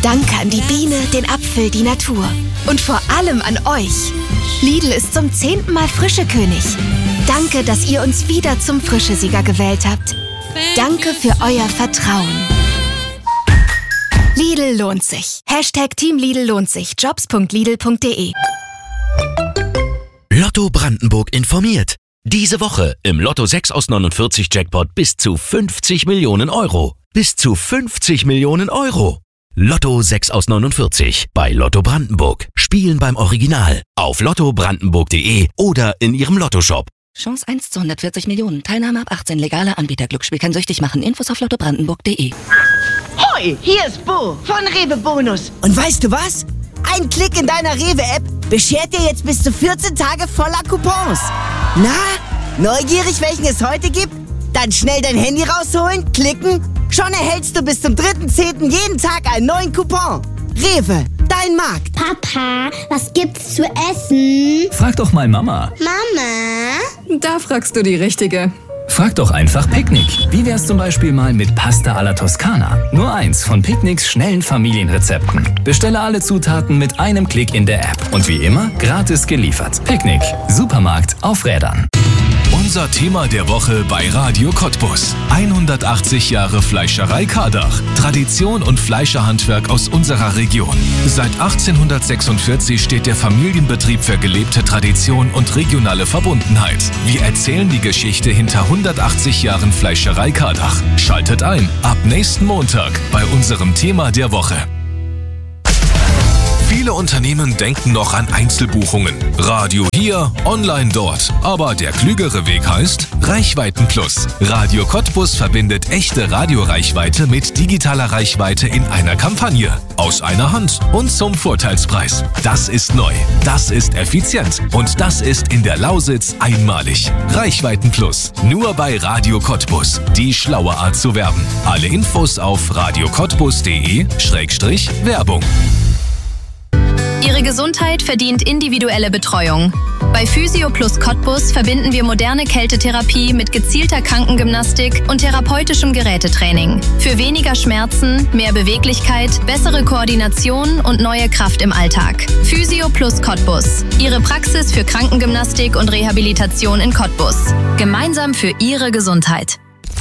Danke an die Biene, den Apfel, die Natur. Und vor allem an euch. Lidl ist zum 10. Mal Frischekönig. Danke, dass ihr uns wieder zum Frischesieger gewählt habt. Danke für euer Vertrauen. Lidl lohnt sich. #Team Lidl lohnt sich. Jobs.lidl.de. Lotto Brandenburg informiert. Diese Woche im Lotto 6 aus 49 Jackpot bis zu 50 Millionen Euro. Bis zu 50 Millionen Euro. Lotto 6 aus 49 bei Lotto Brandenburg. Spielen beim Original. Auf lottobrandenburg.de oder in Ihrem Lottoshop. Chance 1 zu 140 Millionen. Teilnahme ab 18. Legaler Anbieter. Glücksspiel kann süchtig machen. Infos auf lottobrandenburg.de. Hoi, hier ist Bo von Rewe Bonus. Und weißt du was? Ein Klick in deiner Rewe-App beschert dir jetzt bis zu 14 Tage voller Coupons. Na, neugierig, welchen es heute gibt? Dann schnell dein Handy rausholen, klicken. Schon erhältst du bis zum 3.10. jeden Tag einen neuen Coupon. Rewe, dein Markt. Papa, was gibt's zu essen? Frag doch mal Mama. Mama? Da fragst du die Richtige. Frag doch einfach Picknick. Wie wär's zum Beispiel mal mit Pasta alla Toskana? Nur eins von Picknicks schnellen Familienrezepten. Bestelle alle Zutaten mit einem Klick in der App. Und wie immer, gratis geliefert. Picknick. Supermarkt auf Rädern. Unser Thema der Woche bei Radio Cottbus. 180 Jahre Fleischerei Kardach. Tradition und Fleischerhandwerk aus unserer Region. Seit 1846 steht der Familienbetrieb für gelebte Tradition und regionale Verbundenheit. Wir erzählen die Geschichte hinter 180 Jahren Fleischerei Kardach. Schaltet ein ab nächsten Montag bei unserem Thema der Woche. Viele Unternehmen denken noch an Einzelbuchungen. Radio hier, online dort. Aber der klügere Weg heißt Reichweiten Plus. Radio Cottbus verbindet echte Radioreichweite mit digitaler Reichweite in einer Kampagne. Aus einer Hand und zum Vorteilspreis. Das ist neu, das ist effizient und das ist in der Lausitz einmalig. Reichweiten Plus. Nur bei Radio Cottbus. Die schlaue Art zu werben. Alle Infos auf radiocottbus.de/Werbung. Ihre Gesundheit verdient individuelle Betreuung. Bei Physio Plus Cottbus verbinden wir moderne Kältetherapie mit gezielter Krankengymnastik und therapeutischem Gerätetraining. Für weniger Schmerzen, mehr Beweglichkeit, bessere Koordination und neue Kraft im Alltag. Physio Plus Cottbus. Ihre Praxis für Krankengymnastik und Rehabilitation in Cottbus. Gemeinsam für Ihre Gesundheit.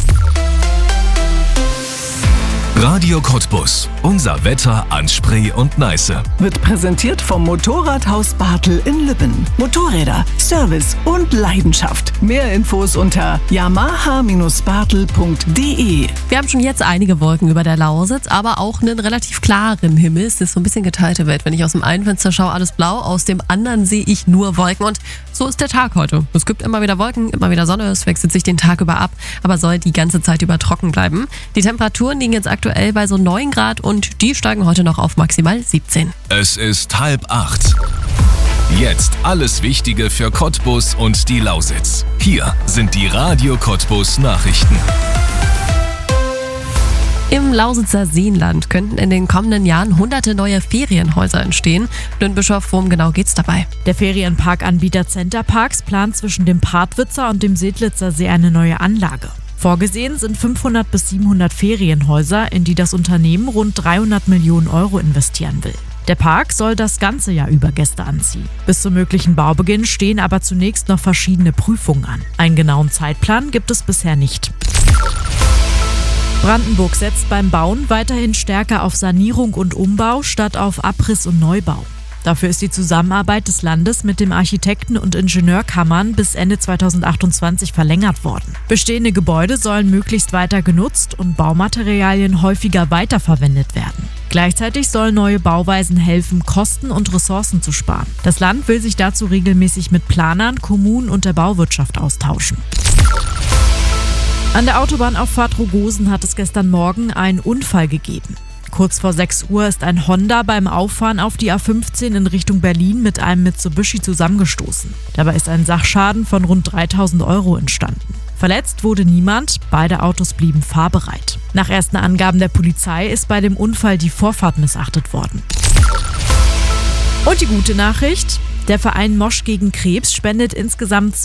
Radio Cottbus. Unser Wetter an Spree und Neiße. Wird präsentiert vom Motorradhaus Bartel in Lübben. Motorräder, Service und Leidenschaft. Mehr Infos unter yamaha-bartel.de. Wir haben schon jetzt einige Wolken über der Lausitz, aber auch einen relativ klaren Himmel. Es ist so ein bisschen geteilte Welt. Wenn ich aus dem einen Fenster schaue, alles blau, aus dem anderen sehe ich nur Wolken. Und so ist der Tag heute. Es gibt immer wieder Wolken, immer wieder Sonne. Es wechselt sich den Tag über ab, aber soll die ganze Zeit über trocken bleiben. Die Temperaturen liegen jetzt aktuell bei so 9 Grad und die steigen heute noch auf maximal 17. Es ist 7:30. Jetzt alles Wichtige für Cottbus und die Lausitz. Hier sind die Radio Cottbus Nachrichten. Im Lausitzer Seenland könnten in den kommenden Jahren hunderte neue Ferienhäuser entstehen. Lünnbischof, worum genau geht's dabei? Der Ferienparkanbieter Centerparks plant zwischen dem Partwitzer und dem Sedlitzer See eine neue Anlage. Vorgesehen sind 500 bis 700 Ferienhäuser, in die das Unternehmen rund 300 Millionen Euro investieren will. Der Park soll das ganze Jahr über Gäste anziehen. Bis zum möglichen Baubeginn stehen aber zunächst noch verschiedene Prüfungen an. Einen genauen Zeitplan gibt es bisher nicht. Brandenburg setzt beim Bauen weiterhin stärker auf Sanierung und Umbau statt auf Abriss und Neubau. Dafür ist die Zusammenarbeit des Landes mit den Architekten- und Ingenieurkammern bis Ende 2028 verlängert worden. Bestehende Gebäude sollen möglichst weiter genutzt und Baumaterialien häufiger weiterverwendet werden. Gleichzeitig sollen neue Bauweisen helfen, Kosten und Ressourcen zu sparen. Das Land will sich dazu regelmäßig mit Planern, Kommunen und der Bauwirtschaft austauschen. An der Autobahnauffahrt Rogosen hat es gestern Morgen einen Unfall gegeben. Kurz vor 6 Uhr ist ein Honda beim Auffahren auf die A15 in Richtung Berlin mit einem Mitsubishi zusammengestoßen. Dabei ist ein Sachschaden von rund 3.000 Euro entstanden. Verletzt wurde niemand, beide Autos blieben fahrbereit. Nach ersten Angaben der Polizei ist bei dem Unfall die Vorfahrt missachtet worden. Und die gute Nachricht: Der Verein Mosch gegen Krebs spendet insgesamt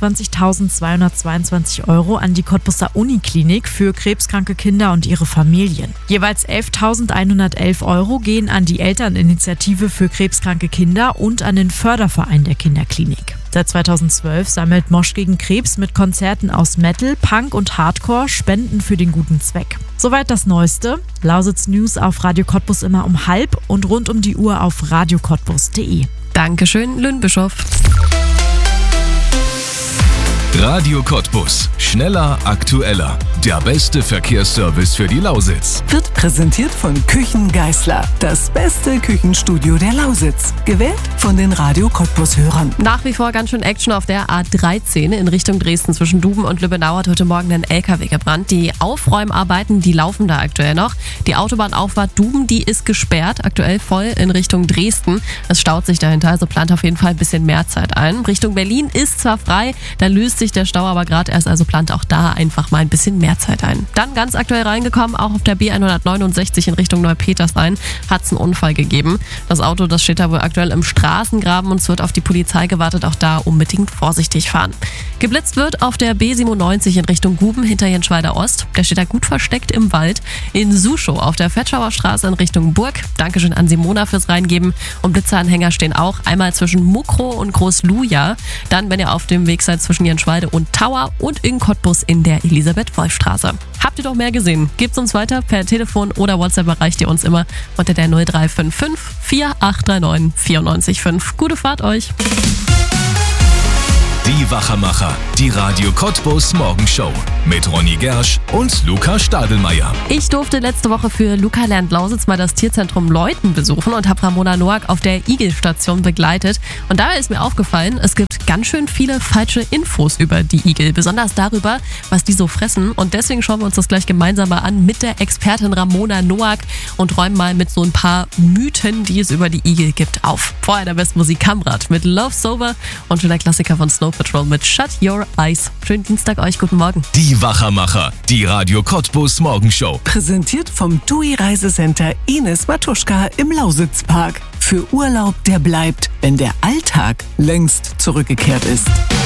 22.222 € an die Cottbuser Uniklinik für krebskranke Kinder und ihre Familien. Jeweils 11.111 € gehen an die Elterninitiative für krebskranke Kinder und an den Förderverein der Kinderklinik. Seit 2012 sammelt Mosch gegen Krebs mit Konzerten aus Metal, Punk und Hardcore Spenden für den guten Zweck. Soweit das Neueste. Lausitz News auf Radio Cottbus immer um 12:30 und rund um die Uhr auf radiocottbus.de. Dankeschön, Lynn Bischof. Radio Cottbus. Schneller, aktueller. Der beste Verkehrsservice für die Lausitz. Wird präsentiert von Küchen Geisler. Das beste Küchenstudio der Lausitz. Gewählt von den Radio Cottbus-Hörern. Nach wie vor ganz schön Action auf der A13 in Richtung Dresden. Zwischen Duben und Lübbenau hat heute Morgen ein LKW gebrannt. Die Aufräumarbeiten, die laufen da aktuell noch. Die Autobahnauffahrt Duben, die ist gesperrt. Aktuell voll in Richtung Dresden. Es staut sich dahinter, also plant auf jeden Fall ein bisschen mehr Zeit ein. Richtung Berlin ist zwar frei, da löst sich der Stau aber gerade erst, also plant auch da einfach mal ein bisschen mehr Zeit ein. Dann ganz aktuell reingekommen, auch auf der B169 in Richtung Neupetersrhein hat es einen Unfall gegeben. Das Auto, das steht da wohl aktuell im Straßengraben und es wird auf die Polizei gewartet, auch da unbedingt vorsichtig fahren. Geblitzt wird auf der B97 in Richtung Guben hinter Jenschweider Ost. Der steht da gut versteckt im Wald. In Suschow auf der Fetschauer Straße in Richtung Burg. Dankeschön an Simona fürs Reingeben. Und Blitzeranhänger stehen auch einmal zwischen Mukrow und Großluja. Dann, wenn ihr auf dem Weg seid zwischen Jenschweider und Tauer und in Cottbus in der Elisabeth-Wolf-Straße. Habt ihr doch mehr gesehen? Gebt's uns weiter per Telefon oder WhatsApp, erreicht ihr uns immer unter der 0355 4839 94,5. Gute Fahrt euch! Die Wachermacher, die Radio Cottbus Morgenshow mit Ronny Gersch und Luca Stadelmeier. Ich durfte letzte Woche für Luca lernt Lausitz mal das Tierzentrum Leuthen besuchen und habe Ramona Noack auf der Igelstation begleitet. Und dabei ist mir aufgefallen, es gibt ganz schön viele falsche Infos über die Igel, besonders darüber, was die so fressen. Und deswegen schauen wir uns das gleich gemeinsam mal an mit der Expertin Ramona Noack und räumen mal mit so ein paar Mythen, die es über die Igel gibt, auf. Vorher der beste Musik Kamrat mit Love Sober und schon der Klassiker von Snow Patrol mit Shut Your Eyes. Schönen Dienstag euch, guten Morgen. Die Wachermacher, die Radio Cottbus Morgenshow. Präsentiert vom TUI Reisecenter Ines Matuschka im Lausitzpark. Für Urlaub, der bleibt, wenn der Alltag längst zurückgekehrt ist.